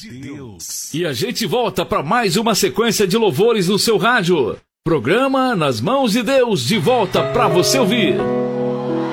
E a gente volta para mais uma sequência de louvores no seu rádio. Programa Nas Mãos de Deus, de volta para você ouvir.